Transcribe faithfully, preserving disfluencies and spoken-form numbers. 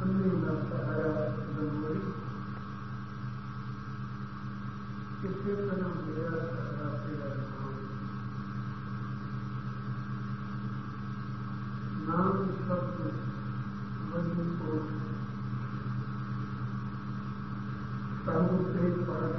अन्य न सहारा जनवरी किसी तरह मेरा सहारा तेरा नाम, नाम शब्द मन को सर्व से पढ़